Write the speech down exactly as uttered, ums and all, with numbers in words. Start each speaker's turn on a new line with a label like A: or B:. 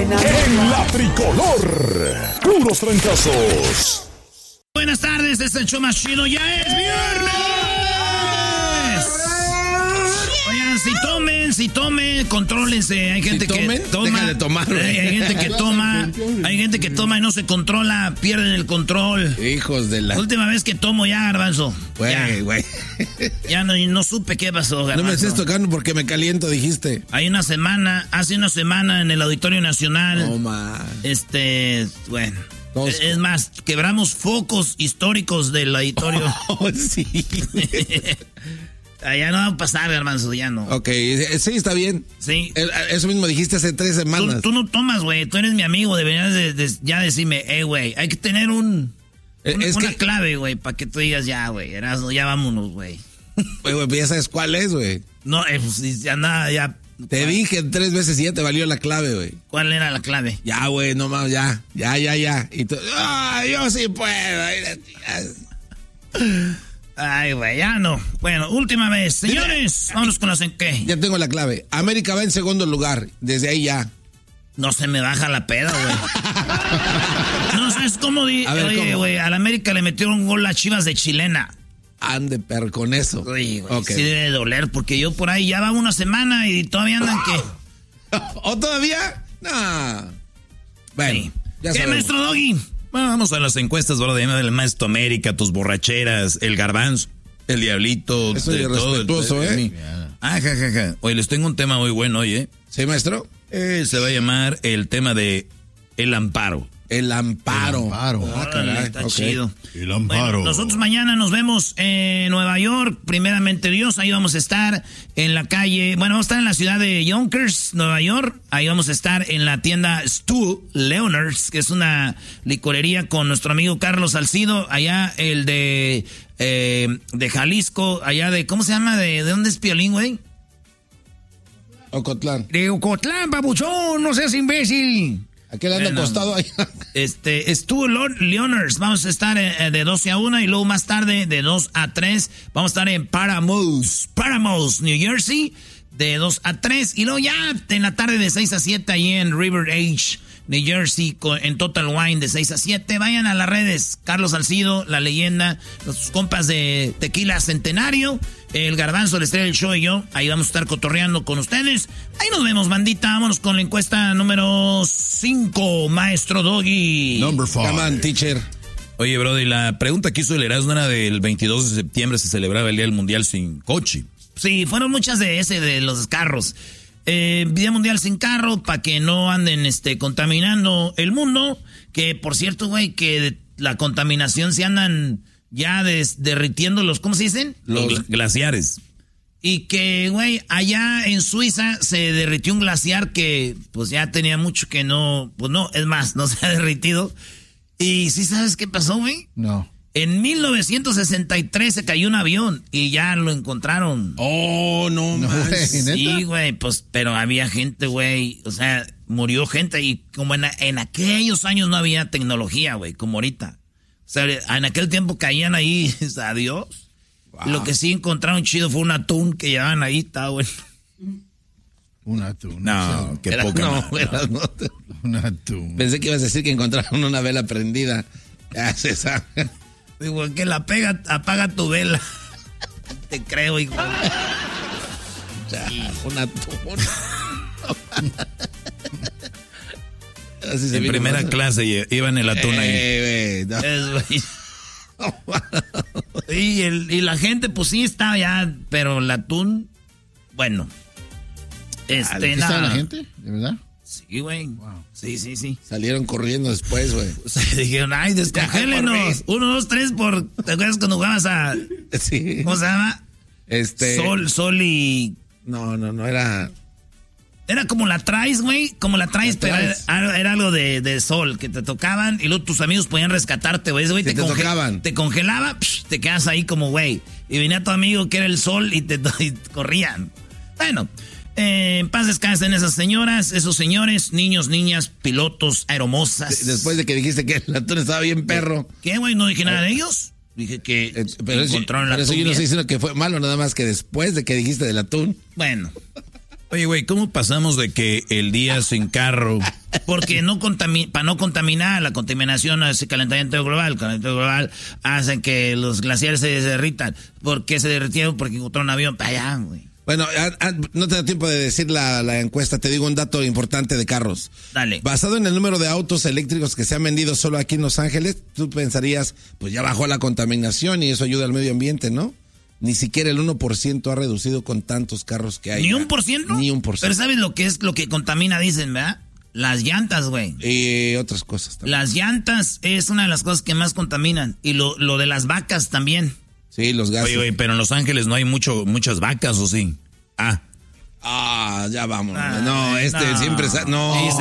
A: En la tricolor, puros trancazos.
B: Buenas tardes, este es el show más chido, ya es viernes. Oigan, si tomen, si tomen, contrólense. Hay gente
C: si tomen,
B: que toma.
C: deja de tomar,
B: hay, hay gente que toma, hay gente que toma y no se controla, pierden el control.
C: Hijos de la...
B: La última vez que tomo ya, Garbanzo.
C: Güey, güey.
B: Ya no, no supe qué pasó, Garbanzo.
C: No me estés tocando porque me caliento, dijiste.
B: Hay una semana, hace una semana en el Auditorio Nacional.
C: No, man.
B: Este, bueno.
C: Tosco.
B: Es más, quebramos focos históricos del auditorio.
C: Oh, sí.
B: Ya no va a pasar, Garbanzo, ya no.
C: Ok, sí, está bien.
B: Sí.
C: Eso mismo dijiste hace tres semanas.
B: Tú, tú no tomas, güey. Tú eres mi amigo. Deberías de, de, ya decirme, eh, güey, hay que tener un... un
C: es
B: una
C: que...
B: clave, güey, para que tú digas, ya, güey, Erasmo, ya vámonos, güey.
C: Güey, güey, ya sabes cuál es, güey.
B: No, eh, pues ya nada, ya...
C: Te
B: ¿cuál?
C: dije tres veces y ya te valió la clave, güey.
B: ¿Cuál era la clave?
C: Ya, güey, no más, ya, ya, ya, ya. Y tú, ah, yo sí puedo.
B: Ay, güey, ya no. Bueno, última vez. Señores, vámonos con las en qué.
C: Ya tengo la clave. América va en segundo lugar. Desde ahí ya.
B: No se me baja la peda, güey. No sabes cómo... Di
C: a ver,
B: oye, güey, al América le metieron un gol a Chivas de chilena.
C: Ande, perro, con eso.
B: Oye, güey,
C: okay.
B: Sí debe doler, porque yo por ahí ya va una semana y todavía andan que...
C: ¿O todavía? No. Bueno,
B: sí.
C: ya
B: ¿Qué,
C: sabemos.
B: maestro Doggy?
D: Bueno, vamos a las encuestas, bro, del maestro América, tus borracheras, el garbanzo, el diablito,
C: eso
D: de
C: es
D: todo.
C: respetuoso,
D: el,
C: ¿eh?
D: Ah, ja, ja, ja. Oye, les tengo un tema muy bueno hoy, ¿eh?
C: ¿Sí, maestro?
D: Eh, se va a llamar el tema de el amparo.
C: El amparo.
E: El amparo.
C: Ah, caray.
B: Está
C: Okay.
B: chido.
E: El amparo.
B: Bueno, nosotros mañana nos vemos en Nueva York, primeramente Dios, ahí vamos a estar en la calle, bueno, vamos a estar en la ciudad de Yonkers, Nueva York, ahí vamos a estar en la tienda Stu Leonard's, que es una licorería con nuestro amigo Carlos Salcido, allá el de, eh, de Jalisco, allá de, ¿cómo se llama? ¿De, de dónde es Piolín, güey?
C: Ocotlán.
B: De Ocotlán, papuchón, no seas imbécil.
C: Aquel anda
B: Bueno,
C: acostado ahí.
B: Este, estuvo Leonard's, vamos a estar eh, de doce a una y luego más tarde de dos a tres vamos a estar en Paramus, Paramus, New Jersey, de dos a tres y luego ya en la tarde de seis a siete ahí en River Edge, New Jersey, con, en Total Wine de seis a siete. Vayan a las redes, Carlos Salcido, la leyenda, los compas de Tequila Centenario, el Garbanzo, el Estrella del Show y yo, ahí vamos a estar cotorreando con ustedes. Ahí nos vemos, bandita. Vámonos con la encuesta número cinco, maestro Doggy.
E: Number five.
C: Come on, teacher.
D: Oye, brother, la pregunta que hizo el Erasmo era del veintidós de septiembre, se celebraba el Día del Mundial sin coche.
B: Sí, fueron muchas de ese, de los carros. Eh, Día Mundial sin carro, para que no anden este, contaminando el mundo. Que, por cierto, güey, que la contaminación se andan ya des, derritiendo los, ¿cómo se dicen?
D: Los, los glaciares.
B: Y que, güey, allá en Suiza se derritió un glaciar que, pues, ya tenía mucho que no, pues no, es más, no se ha derritido. Y ¿sí sabes qué pasó, güey?
E: No.
B: En mil novecientos sesenta y tres se cayó un avión y ya lo encontraron.
C: Oh, no,
E: No,
C: más.
E: güey, ¿neta?
B: Sí, güey, pues, pero había gente, güey, o sea, murió gente y como en, en aquellos años no había tecnología, güey, como ahorita. O sea, en aquel tiempo caían ahí, adiós. Wow. Lo que sí encontraron chido fue un atún que llevaban ahí, está bueno.
E: Un atún.
D: No,
E: no
D: qué
C: Era,
D: poca.
C: no,
D: madre.
C: era, no.
E: Un atún.
C: Pensé que ibas a decir que encontraron una vela prendida. Ya se sabe.
B: Digo, que la pega, apaga tu vela. Te creo, hijo.
C: Ya, un atún. Así se
D: En
C: vino
D: primera
C: más.
D: clase iban el atún ahí.
C: Eh, güey, no.
B: Es, güey. Y, el, y la gente, pues sí estaba ya, pero el atún, bueno. Este,
E: ¿Aquí estaba
B: nada.
E: la gente? ¿De verdad?
B: Sí, güey.
E: Wow.
B: Sí, sí, sí.
C: Salieron corriendo después, güey.
B: O sea, dijeron, ay, descongélenos. Uno, dos, tres por... ¿Te acuerdas cuando jugabas a...
C: Sí.
B: ¿Cómo se llama?
C: Este.
B: Sol, sol y...
C: No, no, no era.
B: Era como la traes, güey. Como la traes,
C: La
B: pero
C: traes.
B: era, era algo de, de sol que te tocaban y luego tus amigos podían rescatarte, güey. Ese güey
C: Que
B: te,
C: te
B: conge-
C: tocaban.
B: te congelaba, psh, te quedas ahí como güey. Y venía tu amigo que era el sol y te y corrían. Bueno, eh, en paz descansen esas señoras, esos señores, niños, niñas, pilotos, aeromosas.
C: Después de que dijiste que el atún estaba bien perro.
B: ¿Qué, güey? No dije nada de ellos. Dije que
C: Eh, Pero eso,
B: encontraron el
C: pero eso
B: atún
C: yo no
B: bien.
C: estoy diciendo que fue malo, nada más que después de que dijiste del atún.
B: Bueno,
D: Oye, güey, ¿cómo pasamos de que el día sin carro?
B: Porque no contami- para no contaminar, la contaminación hace calentamiento global. El calentamiento global hace que los glaciares se derritan. ¿Por qué se derritieron? Porque encontraron un avión para allá, güey.
C: Bueno, a, a, no te da tiempo de decir la, la encuesta. Te digo un dato importante de carros.
B: Dale.
C: Basado en el número de autos eléctricos que se han vendido solo aquí en Los Ángeles, tú pensarías, pues ya bajó la contaminación y eso ayuda al medio ambiente, ¿no? Ni siquiera el uno por ciento ha reducido con tantos carros que hay.
B: ¿Ni un por ciento?
C: Ni un por ciento.
B: Pero ¿sabes lo que es lo que contamina, dicen, verdad? Las llantas, güey.
C: Y otras cosas también.
B: Las llantas es una de las cosas que más contaminan. Y lo, lo de las vacas también.
C: Sí, los gases.
D: Oye, güey, pero en Los Ángeles no hay mucho, muchas vacas, ¿o sí? Ah.
C: Ah, ya vamos.
B: Ah,
C: no, este
B: no.
C: siempre... sa- No.
B: Dice